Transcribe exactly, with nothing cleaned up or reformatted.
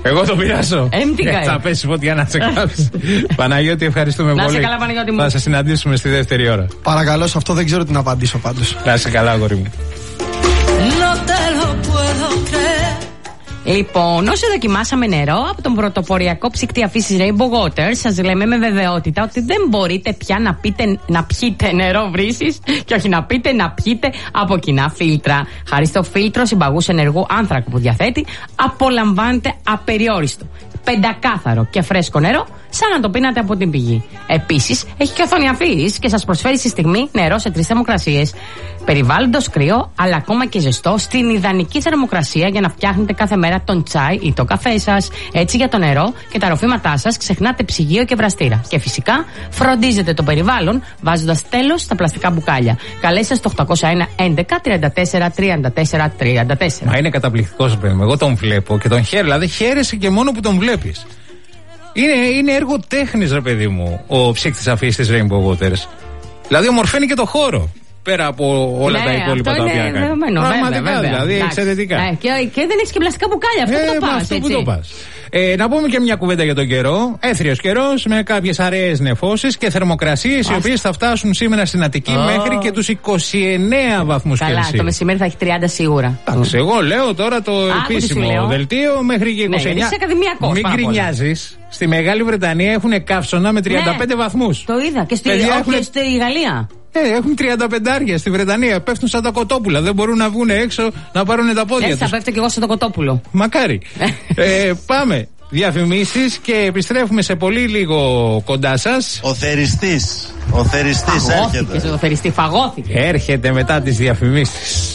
Εγώ το πειράσω. Έμτικα. Θα πέσει φωτιά να σε κάψει. Παναγιώτη, ευχαριστούμε να πολύ. Να σε καλά, Παναγιώτη μου. Θα σε συναντήσουμε στη δεύτερη ώρα. Παρακαλώ, σε αυτό δεν ξέρω τι να απαντήσω πάντως. Να σε καλά, αγόρι μου. Λοιπόν, όσο δοκιμάσαμε νερό από τον πρωτοποριακό ψυκτή αφήσης Rainbow Water, σας λέμε με βεβαιότητα ότι δεν μπορείτε πια να, πείτε, να πιείτε νερό βρύσης και όχι να πείτε να πιείτε από κοινά φίλτρα. Χάρη στο φίλτρο συμπαγούς ενεργού άνθρακου που διαθέτει, απολαμβάνετε απεριόριστο, πεντακάθαρο και φρέσκο νερό, σαν να το πίνατε από την πηγή. Επίσης, έχει και οθόνη αφής και σας προσφέρει στη στιγμή νερό σε τρεις θερμοκρασίες. Περιβάλλοντος κρύο, αλλά ακόμα και ζεστό, στην ιδανική θερμοκρασία για να φτιάχνετε κάθε μέρα τον τσάι ή το καφέ σας. Έτσι, για το νερό και τα ροφήματά σας ξεχνάτε ψυγείο και βραστήρα. Και φυσικά, φροντίζετε το περιβάλλον βάζοντας τέλος στα πλαστικά μπουκάλια. Καλέστε στο οκτώ μηδέν ένα έντεκα τριάντα τέσσερα τριάντα τέσσερα τριάντα τέσσερα. Μα είναι καταπληκτικός, παιδί μου. Εγώ τον βλέπω και τον χαίρομαι. Δηλαδή, χαίρεσαι και μόνο που τον βλέπεις. Είναι, είναι έργο τέχνης, ρε παιδί μου, ο ψύκτης αφής της Rainbow Waters. Δηλαδή, ομορφαίνει και το χώρο. Πέρα από όλα ναι, τα υπόλοιπα τα οποία κάνει. Πραγματικά, δηλαδή, εξαιρετικά. Ναι, και, και δεν έχει και πλαστικά μπουκάλια. Αυτό ε, που το πας, αυτό έτσι. που το πας. Ε, να πούμε και μια κουβέντα για τον καιρό. Έθριος καιρός με κάποιες αραιές νεφώσεις και θερμοκρασίες οι οποίες θα φτάσουν σήμερα στην Αττική oh. μέχρι και τους είκοσι εννέα βαθμούς Κελσίου. Καλά, το μεσημέρι θα έχει τριάντα σίγουρα. Εντάξει, εγώ λέω τώρα το Άκου επίσημο δελτίο μέχρι και είκοσι εννέα. Ναι, μην γκρινιάζεις. Στη Μεγάλη Βρετανία έχουν καύσωνα με τριάντα πέντε ναι, βαθμούς. Το είδα και στη, έχουν... στη Γαλλία. Ε, έχουν τριάντα πέντε άρια στη Βρετανία. Πέφτουν σαν τα κοτόπουλα. Δεν μπορούν να βγουν έξω να πάρουν τα πόδια τους. Έτσι θα πέφτω κι εγώ σαν το κοτόπουλο. Μακάρι. ε, πάμε. Διαφημίσεις και επιστρέφουμε σε πολύ λίγο κοντά σας. Ο θεριστής. Ο θεριστής έρχεται. Ο θεριστή φαγώθηκε. Έρχεται μετά τις διαφημίσεις.